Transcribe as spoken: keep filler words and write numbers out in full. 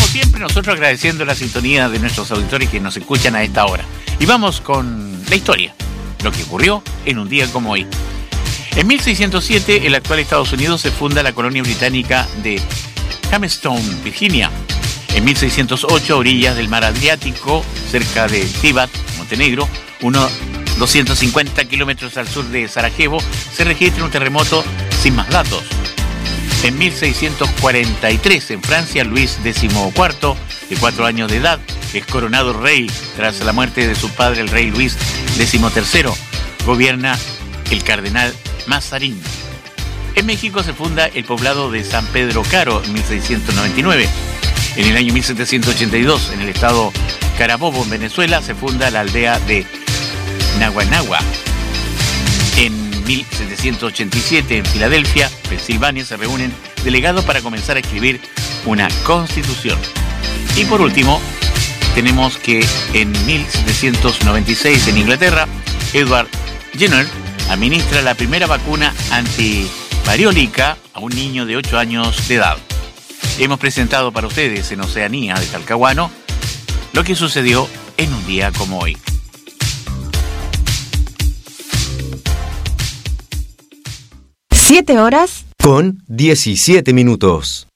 siempre, nosotros agradeciendo la sintonía de nuestros auditores que nos escuchan a esta hora. Y vamos con la historia, lo que ocurrió en un día como hoy. En mil seiscientos siete, el actual Estados Unidos se funda la colonia británica de Jamestown, Virginia. En mil seiscientos ocho, a orillas del mar Adriático, cerca de Tivat, Montenegro, unos doscientos cincuenta kilómetros al sur de Sarajevo, se registra un terremoto sin más datos. En mil seiscientos cuarenta y tres, en Francia, Luis decimocuarto, de cuatro años de edad, es coronado rey tras la muerte de su padre, el rey Luis decimotercero. Gobierna el cardenal Mazarín. En México se funda el poblado de San Pedro Caro en mil seiscientos noventa y nueve. En el año mil setecientos ochenta y dos, en el estado Carabobo, en Venezuela, se funda la aldea de Naguanagua. En mil setecientos ochenta y siete, en Filadelfia, Pensilvania, se reúnen delegados para comenzar a escribir una constitución. Y por último, tenemos que en mil setecientos noventa y seis, en Inglaterra, Edward Jenner administra la primera vacuna antivariólica a un niño de ocho años de edad. Hemos presentado para ustedes en Oceanía de Talcahuano lo que sucedió en un día como hoy. Siete horas con diecisiete minutos.